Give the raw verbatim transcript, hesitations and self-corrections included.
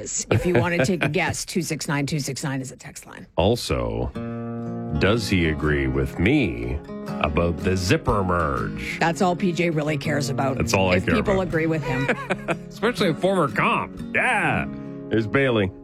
is. If you want to take a guess, two six nine two six nine is a text line. Also, does he agree with me about the zipper merge? That's all P J really cares about. That's all I if care people about. agree with him. Especially a former comp. Yeah. There's Bailey.